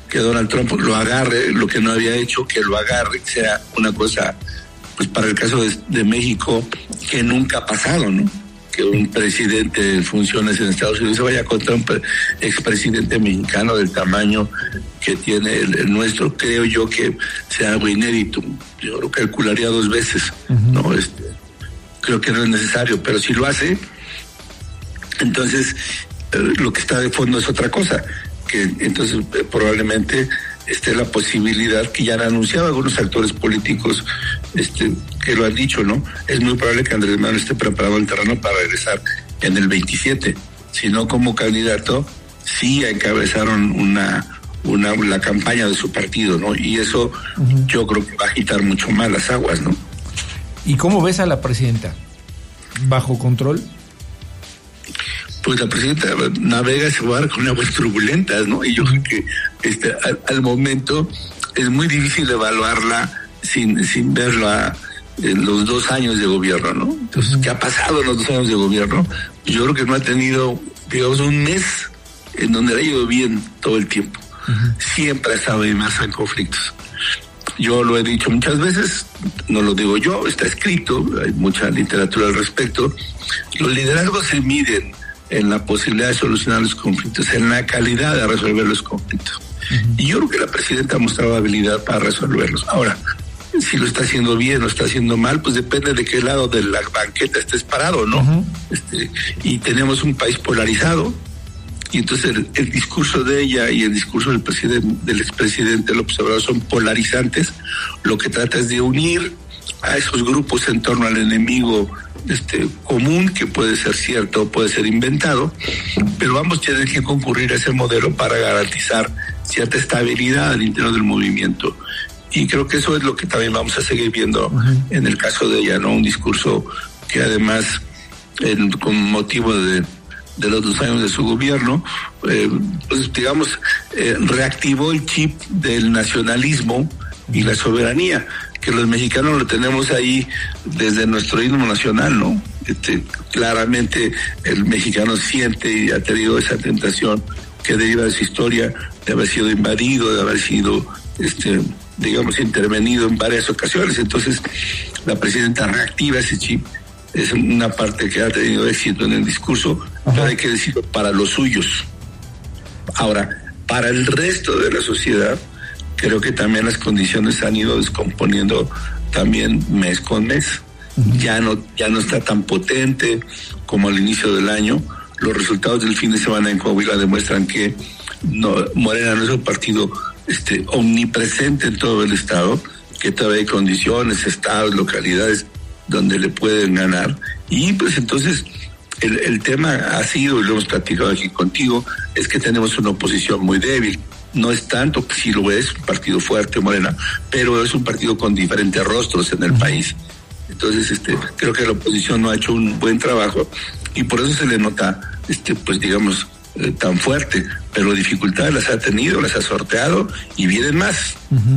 que Donald Trump lo agarre, lo que no había hecho, que lo agarre, que sea una cosa, pues para el caso de México, que nunca ha pasado, ¿no? Que un presidente en funciones en Estados Unidos se vaya contra un expresidente mexicano del tamaño que tiene el nuestro. Creo yo que sea algo inédito. Yo lo calcularía 2 veces, ¿no? Creo que no es necesario, pero si lo hace, entonces lo que está de fondo es otra cosa, que entonces probablemente esté la posibilidad que ya han anunciado algunos actores políticos que lo han dicho, ¿no? Es muy probable que Andrés Manuel esté preparado el terreno para regresar en el 27, si no como candidato, sí encabezaron la campaña de su partido, ¿no? Y eso yo creo que va a agitar mucho más las aguas, ¿no? ¿Y cómo ves a la presidenta? ¿Bajo control? Pues la presidenta navega ese barco con aguas turbulentas, ¿no? Y yo creo que al momento es muy difícil evaluarla sin verla en los 2 años de gobierno, ¿no? Entonces, ¿qué ha pasado en los 2 años de gobierno? Yo creo que no ha tenido, digamos, un mes en donde le ha ido bien todo el tiempo. Siempre ha estado inmersa en conflictos. Yo lo he dicho muchas veces, no lo digo yo, está escrito, hay mucha literatura al respecto. Los liderazgos se miden en la posibilidad de solucionar los conflictos, en la calidad de resolver los conflictos. Y yo creo que la presidenta ha mostrado habilidad para resolverlos. Ahora, si lo está haciendo bien o está haciendo mal, pues depende de qué lado de la banqueta estés parado, ¿no? Y tenemos un país polarizado, y entonces el discurso de ella y el discurso del expresidente López Obrador son polarizantes. Lo que trata es de unir a esos grupos en torno al enemigo común, que puede ser cierto o puede ser inventado, pero ambos tienen que concurrir a ese modelo para garantizar cierta estabilidad al interior del movimiento. Y creo que eso es lo que también vamos a seguir viendo en el caso de ella, ¿no? Un discurso que además, con motivo de los 2 años de su gobierno, pues digamos, reactivó el chip del nacionalismo y la soberanía, que los mexicanos lo tenemos ahí desde nuestro himno nacional, ¿no? Claramente el mexicano siente y ha tenido esa tentación que deriva de su historia, de haber sido invadido, de haber sido, digamos, intervenido en varias ocasiones. Entonces, la presidenta reactiva ese chip. Es una parte que ha tenido éxito en el discurso, pero hay que decirlo, para los suyos. Ahora, para el resto de la sociedad, creo que también las condiciones se han ido descomponiendo también mes con mes. Ya no está tan potente como al inicio del año. Los resultados del fin de semana en Coahuila demuestran que Morena no es un partido omnipresente en todo el estado, que todavía hay condiciones, estados, localidades donde le pueden ganar. Y pues entonces el tema ha sido, y lo hemos platicado aquí contigo, es que tenemos una oposición muy débil. No es tanto, si lo es, un partido fuerte, Morena, pero es un partido con diferentes rostros en el país. Entonces, creo que la oposición no ha hecho un buen trabajo y por eso se le nota, pues digamos, tan fuerte. Pero dificultades las ha tenido, las ha sorteado y vienen más.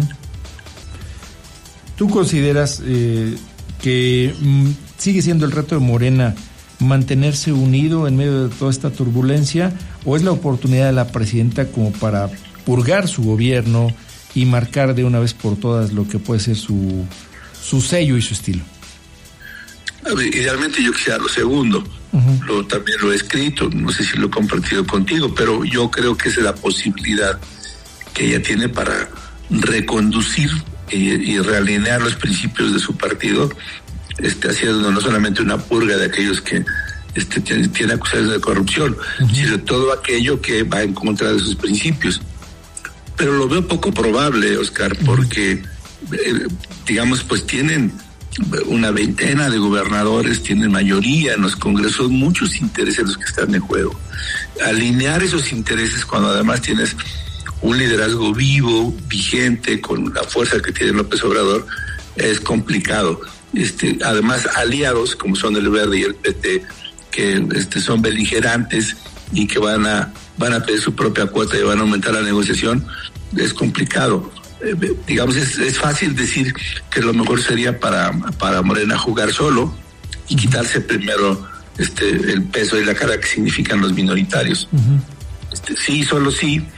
¿Tú consideras que sigue siendo el reto de Morena mantenerse unido en medio de toda esta turbulencia, o es la oportunidad de la presidenta como para purgar su gobierno y marcar de una vez por todas lo que puede ser su sello y su estilo? Idealmente yo quisiera lo segundo. También lo he escrito, no sé si lo he compartido contigo, pero yo creo que esa es la posibilidad que ella tiene para reconducir y realinear los principios de su partido, haciendo no solamente una purga de aquellos que tienen acusaciones de corrupción, sino todo aquello que va en contra de sus principios. Pero lo veo poco probable, Oscar, porque digamos, pues tienen una veintena de gobernadores, tienen mayoría en los congresos, muchos intereses los que están en juego. Alinear esos intereses cuando además tienes un liderazgo vivo, vigente, con la fuerza que tiene López Obrador, es complicado. Además, aliados como son el Verde y el PT, que son beligerantes y que van a pedir su propia cuota y van a aumentar la negociación, es complicado. Digamos, es fácil decir que lo mejor sería para Morena jugar solo y quitarse primero el peso y la cara que significan los minoritarios. Sí, solo sí,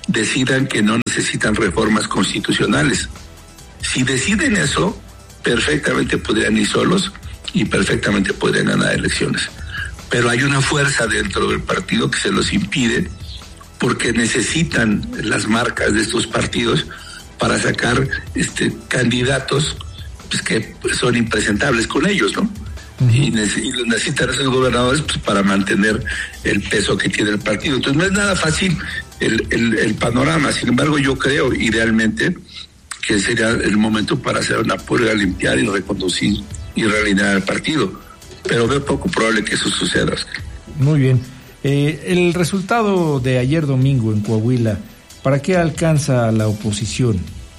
decidan que no necesitan reformas constitucionales. Si deciden eso, perfectamente podrían ir solos y perfectamente podrían ganar elecciones. Pero hay una fuerza dentro del partido que se los impide, porque necesitan las marcas de estos partidos para sacar candidatos pues, que son impresentables con ellos, ¿no? Uh-huh. Y necesitan esos gobernadores pues, para mantener el peso que tiene el partido. Entonces no es nada fácil el panorama. Sin embargo, yo creo idealmente que sería el momento para hacer una purga, limpiar y reconducir y realinear el partido. Pero veo poco probable que eso suceda. Muy bien. El resultado de ayer domingo en Coahuila, ¿para qué alcanza la oposición?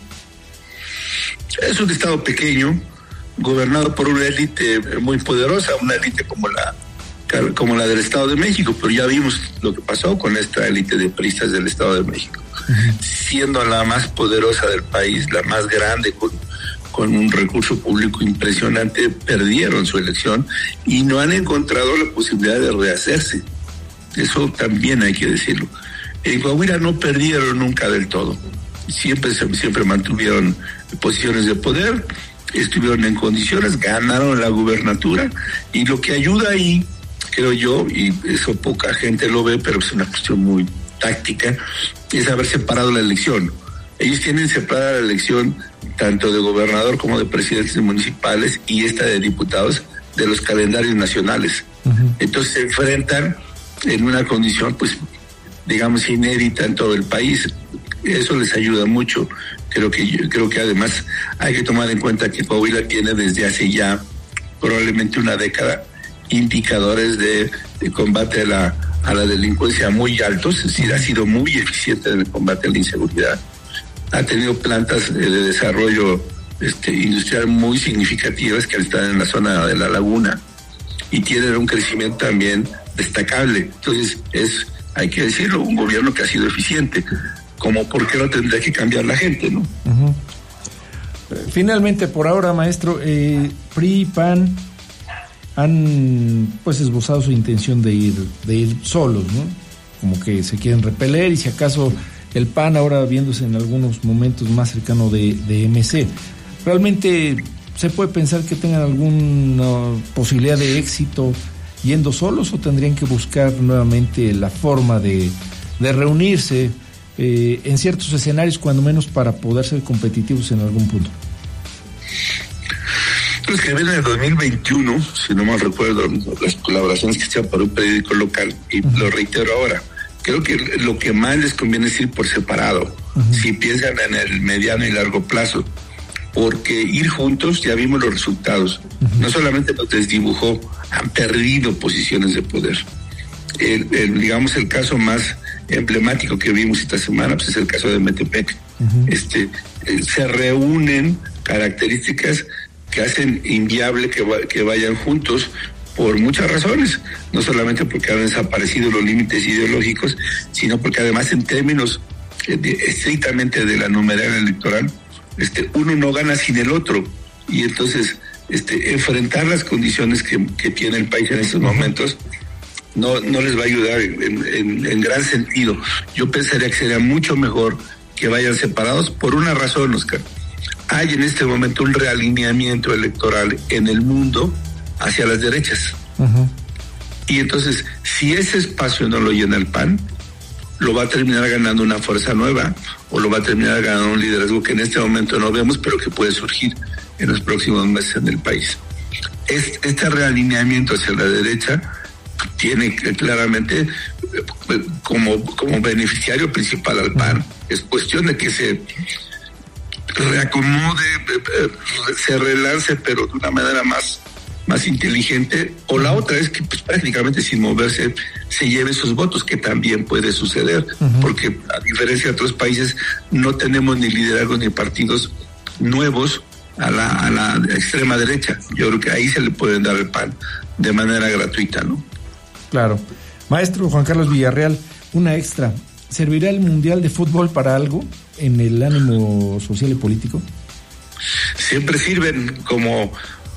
Es un estado pequeño, gobernado por una élite muy poderosa, una élite como la del Estado de México, pero ya vimos lo que pasó con esta élite de priistas del Estado de México. Uh-huh. Siendo la más poderosa del país, la más grande, con un recurso público impresionante, perdieron su elección y no han encontrado la posibilidad de rehacerse. Eso también hay que decirlo. En Coahuila no perdieron nunca del todo. Siempre mantuvieron posiciones de poder, estuvieron en condiciones, ganaron la gubernatura, y lo que ayuda ahí, creo yo, y eso poca gente lo ve, pero es una cuestión muy táctica, es haber separado la elección. Ellos tienen separada la elección tanto de gobernador como de presidentes municipales y esta de diputados de los calendarios nacionales. Uh-huh. Entonces se enfrentan en una condición, pues, digamos, inédita en todo el país. Eso les ayuda mucho. Creo que además hay que tomar en cuenta que Coahuila tiene desde hace ya probablemente una década indicadores de combate a la delincuencia muy altos, es decir, ha sido muy eficiente en el combate a la inseguridad. Ha tenido plantas de desarrollo industrial muy significativas que están en la zona de la laguna y tienen un crecimiento también destacable. Entonces hay que decirlo, un gobierno que ha sido eficiente. Como por qué no tendría que cambiar la gente, ¿no? Uh-huh. Finalmente, por ahora, maestro, PRI y PAN han pues esbozado su intención de ir solos, ¿no? Como que se quieren repeler, y si acaso el PAN ahora viéndose en algunos momentos más cercano de MC. ¿Realmente se puede pensar que tengan alguna posibilidad de éxito yendo solos, o tendrían que buscar nuevamente la forma de reunirse en ciertos escenarios, cuando menos para poder ser competitivos en algún punto? Los que ven en el 2021, si no mal recuerdo, las colaboraciones que se hacían para un periódico local, y uh-huh. Lo reitero ahora, creo que lo que más les conviene es ir por separado, uh-huh. Si piensan en el mediano y largo plazo, porque ir juntos, ya vimos los resultados, uh-huh. No solamente los desdibujó, han perdido posiciones de poder. Digamos, el caso más emblemático que vimos esta semana pues es el caso de Metepec. Uh-huh. Se reúnen características que hacen inviable que vayan juntos por muchas razones, no solamente porque han desaparecido los límites ideológicos, sino porque además en términos estrictamente de la numeralia electoral, uno no gana sin el otro, y entonces enfrentar las condiciones que tiene el país en estos momentos no les va a ayudar en gran sentido. Yo pensaría que sería mucho mejor que vayan separados por una razón, Oscar. Hay en este momento un realineamiento electoral en el mundo hacia las derechas. Uh-huh. Y entonces, si ese espacio no lo llena el PAN, lo va a terminar ganando una fuerza nueva, o lo va a terminar ganando un liderazgo que en este momento no vemos, pero que puede surgir en los próximos meses en el país. Este realineamiento hacia la derecha tiene claramente como beneficiario principal al PAN. Es cuestión de que se reacomode, se relance, pero de una manera más inteligente, o la otra es que pues, prácticamente sin moverse se lleve esos votos, que también puede suceder. Uh-huh. Porque a diferencia de otros países no tenemos ni liderazgos ni partidos nuevos a la extrema derecha. Yo creo que ahí se le pueden dar el PAN de manera gratuita, ¿no? Claro. Maestro Juan Carlos Villarreal, una extra. ¿Servirá el Mundial de Fútbol para algo en el ánimo social y político? Siempre sirven como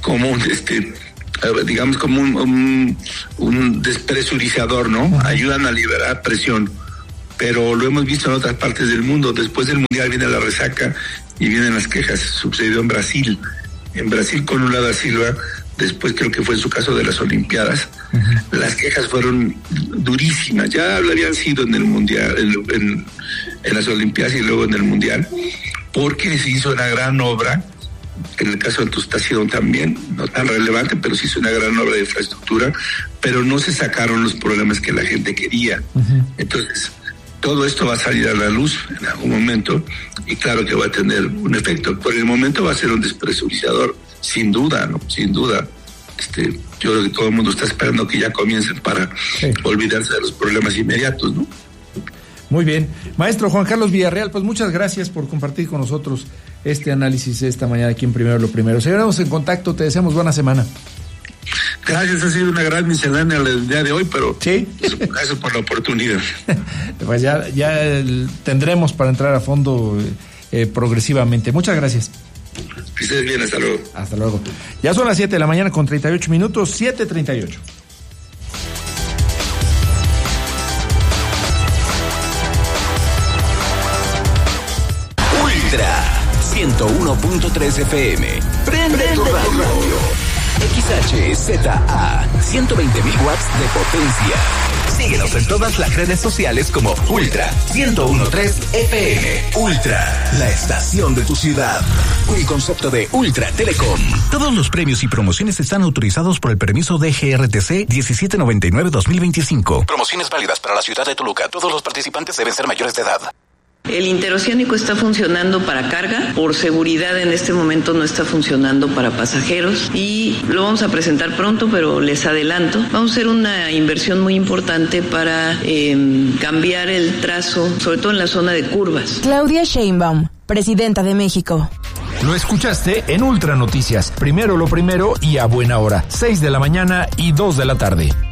digamos como un despresurizador, ¿no? Uh-huh. Ayudan a liberar presión. pero lo hemos visto en otras partes del mundo. Después del Mundial viene la resaca y vienen las quejas. Sucedió en Brasil. En Brasil con Lula da Silva, después creo que fue en su caso de las Olimpiadas, las quejas fueron durísimas. Ya habían sido en el Mundial, en las Olimpiadas y luego en el Mundial, porque se hizo una gran obra. En el caso de Tustación también, no tan relevante, pero sí hizo una gran obra de infraestructura, pero no se sacaron los problemas que la gente quería. Entonces, todo esto va a salir a la luz en algún momento y claro que va a tener un efecto. Por el momento va a ser un despresurizador, sin duda, ¿no? Sin duda. Yo creo que todo el mundo está esperando que ya comiencen para olvidarse de los problemas inmediatos, ¿no? Muy bien. Maestro Juan Carlos Villarreal, pues muchas gracias por compartir con nosotros este análisis esta mañana aquí en Primero lo Primero. Seguiremos en contacto, te deseamos buena semana. Gracias, ha sido una gran miscelánea el día de hoy, pero sí, gracias por la oportunidad. Pues ya tendremos para entrar a fondo progresivamente. Muchas gracias. Que estés bien, hasta luego. Hasta luego. Ya son las 7 de la mañana con 38 minutos, 7:38. Ultra 101.3 FM. Prende tu radio. XHZA 120.000 watts de potencia. Síguenos en todas las redes sociales como Ultra 101.3 FM. Ultra, la estación de tu ciudad. Un concepto de Ultra Telecom. Todos los premios y promociones están autorizados por el permiso de GRTC 1799-2025. Promociones válidas para la ciudad de Toluca. Todos los participantes deben ser mayores de edad. El interoceánico está funcionando para carga, por seguridad en este momento no está funcionando para pasajeros y lo vamos a presentar pronto, pero les adelanto, vamos a hacer una inversión muy importante para cambiar el trazo, sobre todo en la zona de curvas. Claudia Sheinbaum, presidenta de México. Lo escuchaste en Ultra Noticias, primero lo primero y a buena hora, 6 de la mañana y 2 de la tarde.